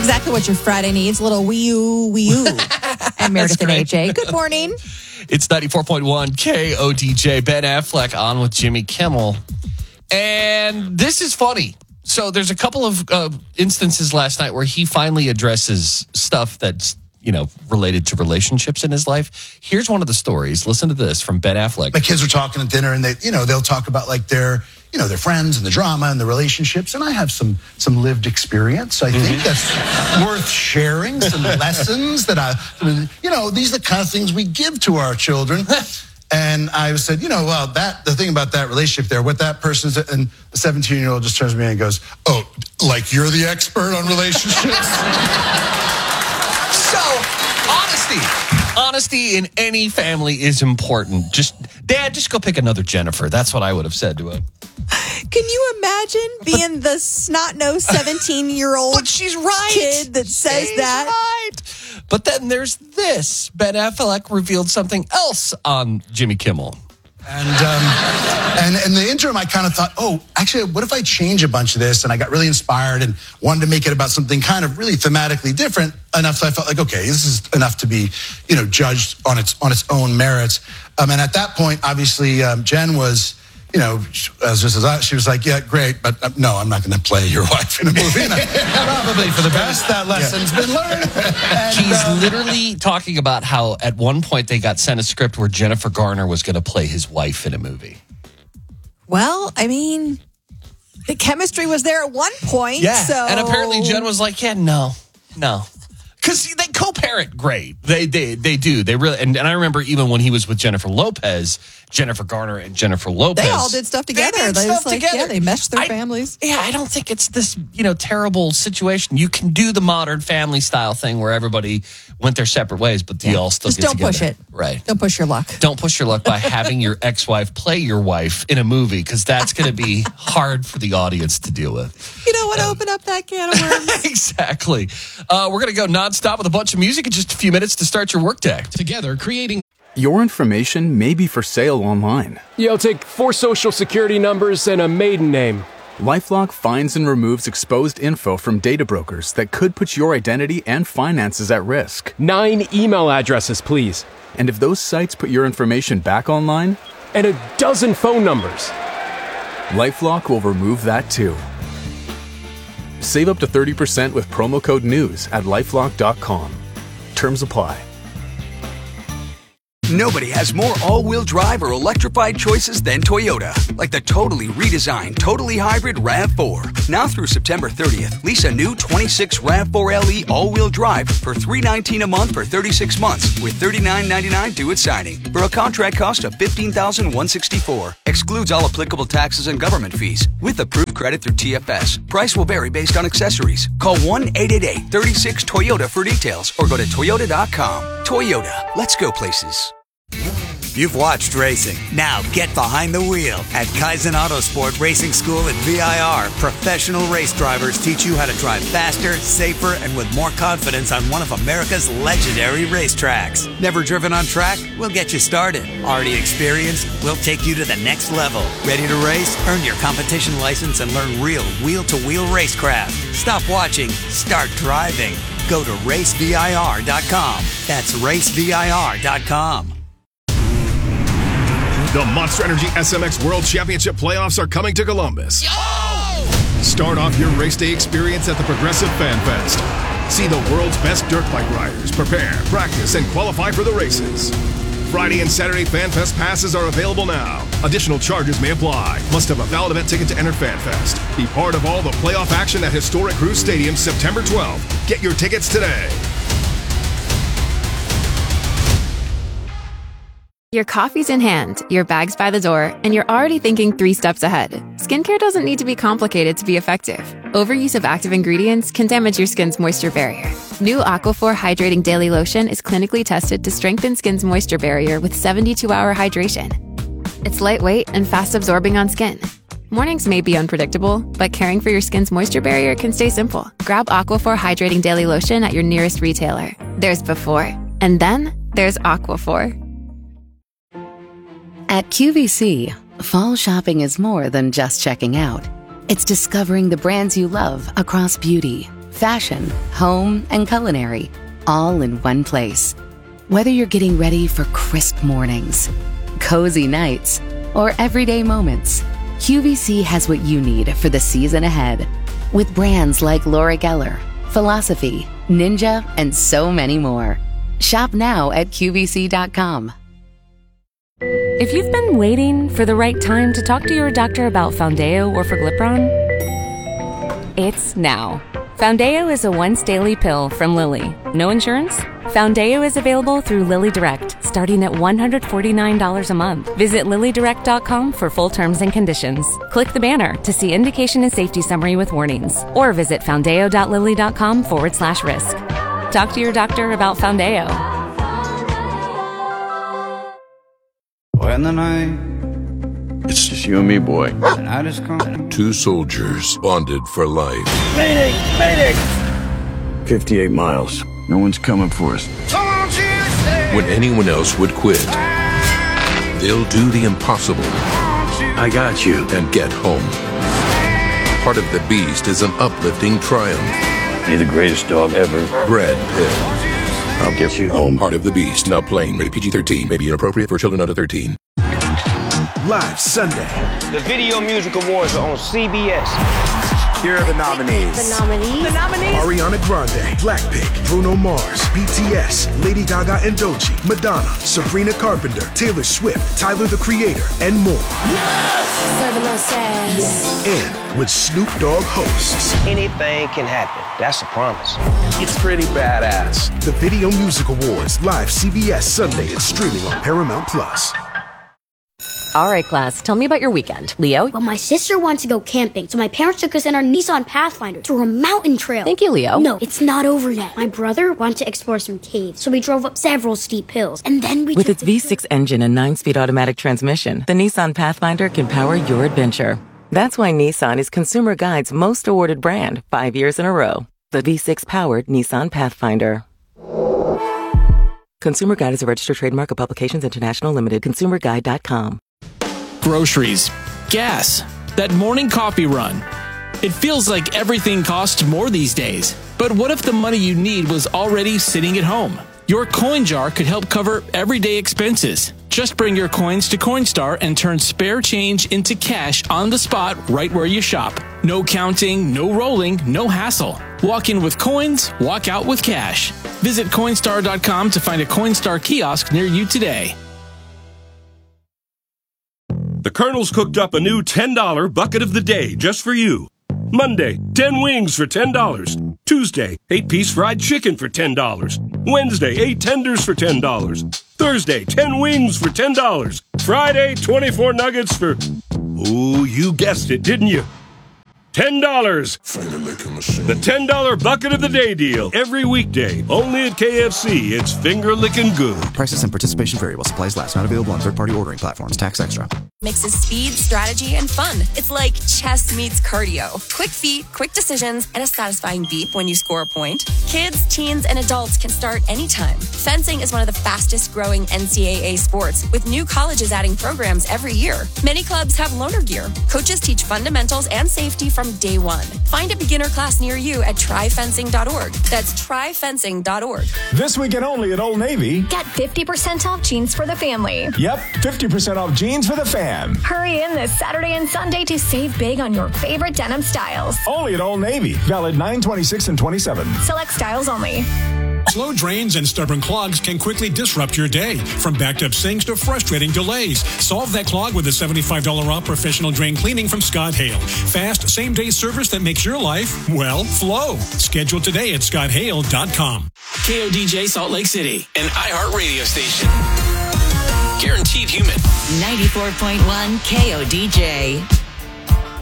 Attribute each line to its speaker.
Speaker 1: exactly what your Friday needs. A little wee oo. And Meredith and AJ. Good morning.
Speaker 2: It's 94.1 KODJ. Ben Affleck on with Jimmy Kimmel. And this is funny. So there's a couple of instances last night where he finally addresses stuff that's, related to relationships in his life. Here's one of the stories. Listen to this from Ben Affleck.
Speaker 3: My kids were talking at dinner, and they'll talk about like their friends and the drama and the relationships. And I have some lived experience. I think that's worth sharing. Some lessons that these are the kind of things we give to our children. And I said, the thing about that relationship there, what that person's, and the 17-year-old just turns to me and goes, "Oh, like you're the expert on relationships?"
Speaker 2: So, honesty in any family is important. Dad, just go pick another Jennifer. That's what I would have said to him.
Speaker 1: Can you imagine being the snot-nosed 17-year-old
Speaker 2: But she's right.
Speaker 1: kid that says that?
Speaker 2: Right. But then there's this. Ben Affleck revealed something else on Jimmy Kimmel.
Speaker 3: And in the interim, I kind of thought, actually, what if I change a bunch of this? And I got really inspired and wanted to make it about something kind of really thematically different enough. So I felt like, okay, this is enough to be, judged on its own merits. And at that point, obviously, Jen was, she was like, yeah, great, but no, I'm not going to play your wife in a movie. Probably for the best. That lesson's been learned.
Speaker 2: He's literally talking about how at one point they got sent a script where Jennifer Garner was going to play his wife in a movie.
Speaker 1: Well, I mean, the chemistry was there at one point.
Speaker 2: Yeah,
Speaker 1: so.
Speaker 2: And apparently Jen was like, yeah, no. Because they co-parent great. They do. They really, and I remember even when he was with Jennifer Garner and Jennifer Lopez.
Speaker 1: They all did stuff together. They meshed their families.
Speaker 2: Yeah, I don't think it's this, terrible situation. You can do the modern family style thing where everybody went their separate ways, but you all still
Speaker 1: just
Speaker 2: get
Speaker 1: don't
Speaker 2: together.
Speaker 1: Push it.
Speaker 2: Right.
Speaker 1: Don't push your luck.
Speaker 2: Don't push your luck by having your ex-wife play your wife in a movie, because that's going to be hard for the audience to deal with.
Speaker 1: You don't want to open up that can of worms.
Speaker 2: Exactly. We're going to go nonstop with a bunch of music in just a few minutes to start your workday.
Speaker 4: Together, creating...
Speaker 5: Your information may be for sale online.
Speaker 6: Yeah, I'll take 4 social security numbers and a maiden name.
Speaker 5: LifeLock finds and removes exposed info from data brokers that could put your identity and finances at risk.
Speaker 6: 9 email addresses, please.
Speaker 5: And if those sites put your information back online...
Speaker 6: And a dozen phone numbers.
Speaker 5: LifeLock will remove that too. Save up to 30% with promo code NEWS at LifeLock.com. Terms apply.
Speaker 7: Nobody has more all-wheel drive or electrified choices than Toyota. Like the totally redesigned, totally hybrid RAV4. Now through September 30th, lease a new 26 RAV4 LE all-wheel drive for $319 a month for 36 months with $39.99 due at signing for a contract cost of $15,164. Excludes all applicable taxes and government fees with approved credit through TFS. Price will vary based on accessories. Call 1-888-36-TOYOTA for details or go to toyota.com. Toyota, let's go places.
Speaker 8: You've watched racing. Now get behind the wheel. At Kaizen Autosport Racing School at VIR, professional race drivers teach you how to drive faster, safer, and with more confidence on one of America's legendary racetracks. Never driven on track? We'll get you started. Already experienced? We'll take you to the next level. Ready to race? Earn your competition license and learn real wheel-to-wheel racecraft. Stop watching. Start driving. Go to racevir.com. That's racevir.com.
Speaker 4: The Monster Energy SMX World Championship playoffs are coming to Columbus. Start off your race day experience at the Progressive Fan Fest. See the world's best dirt bike riders prepare, practice, and qualify for the races. Friday and Saturday Fan Fest passes are available now. Additional charges may apply. Must have a valid event ticket to enter Fan Fest. Be part of all the playoff action at historic Crew Stadium September 12th. Get your tickets today.
Speaker 9: Your coffee's in hand, your bag's by the door, and you're already thinking 3 steps ahead. Skincare doesn't need to be complicated to be effective. Overuse of active ingredients can damage your skin's moisture barrier. New Aquaphor Hydrating Daily Lotion is clinically tested to strengthen skin's moisture barrier with 72-hour hydration. It's lightweight and fast-absorbing on skin. Mornings may be unpredictable, but caring for your skin's moisture barrier can stay simple. Grab Aquaphor Hydrating Daily Lotion at your nearest retailer. There's before, and then there's Aquaphor.
Speaker 10: At QVC, fall shopping is more than just checking out. It's discovering the brands you love across beauty, fashion, home, and culinary, all in one place. Whether you're getting ready for crisp mornings, cozy nights, or everyday moments, QVC has what you need for the season ahead. With brands like Laura Geller, Philosophy, Ninja, and so many more. Shop now at QVC.com.
Speaker 11: If you've been waiting for the right time to talk to your doctor about Foundeo or Forglipron, it's now. Foundeo is a once-daily pill from Lilly. No insurance? Foundeo is available through Lilly Direct, starting at $149 a month. Visit LillyDirect.com for full terms and conditions. Click the banner to see indication and safety summary with warnings, or visit Foundeo.Lilly.com/risk. Talk to your doctor about Foundeo.
Speaker 12: When the night, it's just you and me, boy. And I just come.
Speaker 13: Two soldiers bonded for life.
Speaker 12: Mayday! Mayday! 58 miles. No one's coming for us.
Speaker 13: When anyone else would quit, they'll do the impossible.
Speaker 12: I got you.
Speaker 13: And get home. Heart of the Beast is an uplifting triumph.
Speaker 12: You're the greatest dog ever.
Speaker 13: Brad Pitt.
Speaker 12: I'll get you home.
Speaker 13: Heart of the Beast, now playing. Rated PG-13. May be inappropriate for children under 13.
Speaker 14: Live Sunday.
Speaker 15: The Video Music Awards are on CBS.
Speaker 14: Here are the nominees. Ariana Grande, Blackpink, Bruno Mars, BTS, Lady Gaga and Doechii, Madonna, Sabrina Carpenter, Taylor Swift, Tyler the Creator, and more. Yes! And with Snoop Dogg hosts.
Speaker 15: Anything can happen. That's a promise.
Speaker 14: It's pretty badass. The Video Music Awards, live CBS Sunday and streaming on Paramount+.
Speaker 16: All right, class, tell me about your weekend. Leo?
Speaker 17: Well, my sister wants to go camping, so my parents took us in our Nissan Pathfinder through a mountain trail.
Speaker 16: Thank you, Leo.
Speaker 17: No, it's not over yet. My brother wanted to explore some caves, so we drove up several steep hills, and then we
Speaker 18: With its V6 engine and 9-speed automatic transmission, the Nissan Pathfinder can power your adventure. That's why Nissan is Consumer Guide's most awarded brand 5 years in a row. The V6-powered Nissan Pathfinder. Consumer Guide is a registered trademark of Publications International Limited. ConsumerGuide.com.
Speaker 19: Groceries, gas, that morning coffee run. It feels like everything costs more these days. But what if the money you need was already sitting at home? Your coin jar could help cover everyday expenses. Just bring your coins to Coinstar and turn spare change into cash on the spot right where you shop. No counting, no rolling, no hassle. Walk in with coins, walk out with cash. Visit Coinstar.com to find a Coinstar kiosk near you today.
Speaker 20: The Colonel's cooked up a new $10 bucket of the day just for you. Monday, 10 wings for $10. Tuesday, 8-piece fried chicken for $10. Wednesday, 8 tenders for $10. Thursday, 10 wings for $10. Friday, 24 nuggets for... Ooh, you guessed it, didn't you? $10. The $10 bucket of the day deal. Every weekday. Only at KFC. It's finger-licking good.
Speaker 21: Prices and participation vary while supplies last. Not available on third-party ordering platforms. Tax extra.
Speaker 22: Mixes speed, strategy, and fun. It's like chess meets cardio. Quick feet, quick decisions, and a satisfying beep when you score a point. Kids, teens, and adults can start anytime. Fencing is one of the fastest growing NCAA sports, with new colleges adding programs every year. Many clubs have loaner gear. Coaches teach fundamentals and safety from day one. Find a beginner class near you at tryfencing.org. That's tryfencing.org.
Speaker 23: This weekend only at Old Navy.
Speaker 24: Get 50% off jeans for the family.
Speaker 23: Yep, 50% off jeans for the fam.
Speaker 24: Hurry in this Saturday and Sunday to save big on your favorite denim styles.
Speaker 23: Only at Old Navy. Valid 9, 26, and 27.
Speaker 24: Select styles only.
Speaker 25: Slow drains and stubborn clogs can quickly disrupt your day, from backed up sinks to frustrating delays. Solve that clog with a $75 off professional drain cleaning from Scott Hale. Fast, same-day service that makes your life, well, flow. Schedule today at scotthale.com.
Speaker 19: KODJ Salt Lake City, an iHeart radio station. Guaranteed human.
Speaker 26: 94.1 KODJ.